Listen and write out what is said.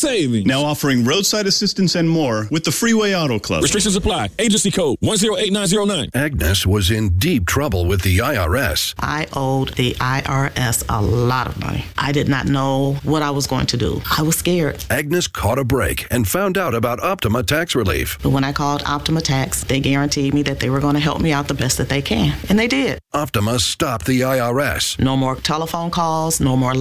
savings. Now offering roadside assistance and more with the Freeway Auto Club. Restrictions apply. Agency code 108909. Agnes was in deep trouble with the IRS. I owed the IRS a lot of money. I did not know what I was going to do. I was scared. Agnes caught a break and found out about Optima Tax Relief. But when I called Optima Tax, they guaranteed me that they were going to help me out the best that they can. And they did. Optima stopped the IRS. No more telephone calls, no more